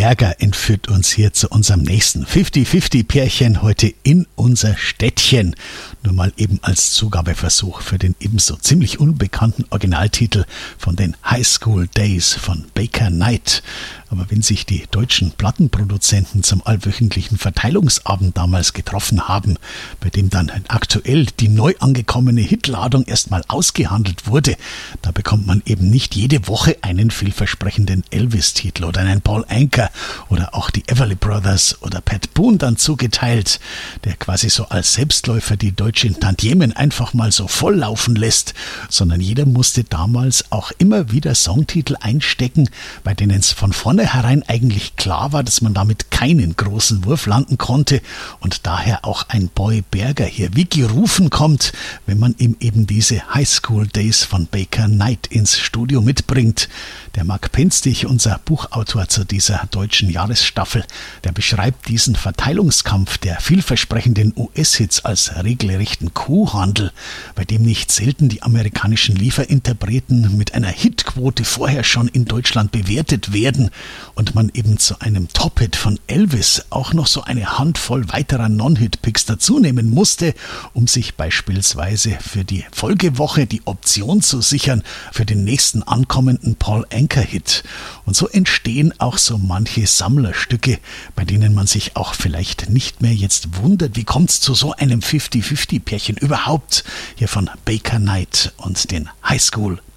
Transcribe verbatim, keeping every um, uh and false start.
Berger entführt uns hier zu unserem nächsten fünfzig fünfzig Pärchen heute in unser Städtchen. Nur mal eben als Zugabeversuch für den ebenso ziemlich unbekannten Originaltitel von den High School Days von Baker Knight. Aber wenn sich die deutschen Plattenproduzenten zum allwöchentlichen Verteilungsabend damals getroffen haben, bei dem dann aktuell die neu angekommene Hitladung erstmal ausgehandelt wurde, da bekommt man eben nicht jede Woche einen vielversprechenden Elvis-Titel oder einen Paul Anka oder auch die Everly Brothers oder Pat Boone dann zugeteilt, der quasi so als Selbstläufer die deutschen Tantiemen einfach mal so volllaufen lässt, sondern jeder musste damals auch immer wieder Songtitel einstecken, bei denen es von vornherein eigentlich klar war, dass man damit keinen großen Wurf landen konnte und daher auch ein Boy Berger hier wie gerufen kommt, wenn man ihm eben diese High School Days von Baker Knight ins Studio mitbringt. Der Marc Penztig, unser Buchautor zu dieser deutschen Jahresstaffel, der beschreibt diesen Verteilungskampf der vielversprechenden U S-Hits als regelrechten Kuhhandel, bei dem nicht selten die amerikanischen Lieferinterpreten mit einer Hitquote vorher schon in Deutschland bewertet werden und man eben zu einem Top-Hit von Elvis auch noch so eine Handvoll weiterer Non-Hit-Picks dazunehmen musste, um sich beispielsweise für die Folgewoche die Option zu sichern für den nächsten ankommenden Paul Anka-Hit. Und so entstehen auch so manche Sammlerstücke, bei denen man sich auch vielleicht nicht mehr jetzt wundert, wie kommt es zu so einem fünfzig fünfzig Pärchen überhaupt, hier von Baker Knight und den High School